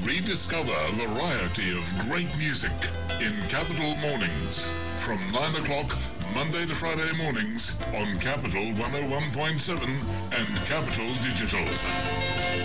Rediscover a variety of great music in Capital Mornings from 9 o'clock Monday to Friday mornings on Capital 101.7 and Capital Digital.